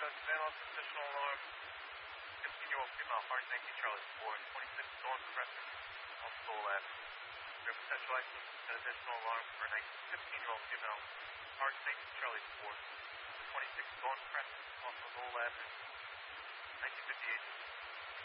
Van off additional alarm. 15-year-old female, heart Yankee Charlie 4, 26 Dawn Crescent on Soul Avenue. We have potential license and additional alarm for a 15-year-old female, heart Yankee Charlie 4, 26 Dawn Crescent off of Soul Avenue, 1958.